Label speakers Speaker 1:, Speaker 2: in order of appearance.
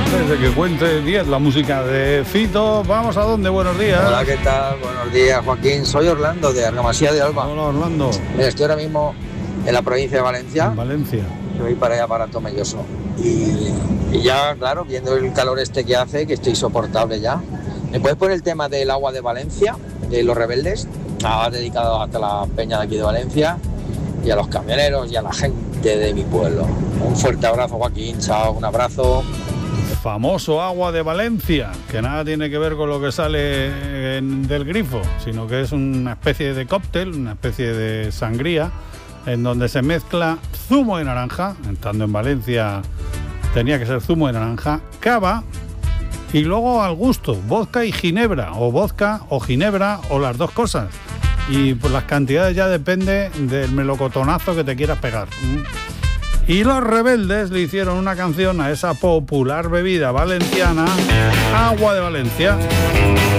Speaker 1: Antes de que cuente 10 la música de Fito, ¿vamos a dónde? Buenos días.
Speaker 2: Hola, ¿qué tal? Buenos días, Joaquín. Soy Orlando, de Argamasía de Alba.
Speaker 1: Hola, Orlando.
Speaker 2: Mira, estoy ahora mismo en la provincia de Valencia.
Speaker 1: En Valencia.
Speaker 2: Y voy para allá, para Tomelloso. Y ya, claro, viendo el calor que hace, que estoy insoportable ya. ¿Me puedes poner el tema del agua de Valencia, de Los Rebeldes? Estaba dedicado hasta la peña de aquí de Valencia y a los camioneros y a la gente de mi pueblo. Un fuerte abrazo, Joaquín. Chao, un abrazo.
Speaker 1: Famoso agua de Valencia, que nada tiene que ver con lo que sale del grifo, sino que es una especie de cóctel, una especie de sangría, en donde se mezcla zumo de naranja, estando en Valencia tenía que ser zumo de naranja, cava y luego al gusto, vodka y ginebra, o vodka o ginebra o las dos cosas. Y pues las cantidades ya depende del melocotonazo que te quieras pegar. Y Los Rebeldes le hicieron una canción a esa popular bebida valenciana, Agua de Valencia.